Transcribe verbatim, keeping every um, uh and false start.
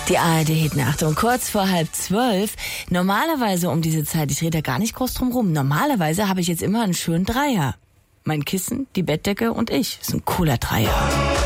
Die A R D-Hit, Achtung, kurz vor halb zwölf. Normalerweise um diese Zeit, ich rede da gar nicht groß drum rum, normalerweise habe ich jetzt immer einen schönen Dreier. Mein Kissen, die Bettdecke und ich. Das ist ein cooler Dreier.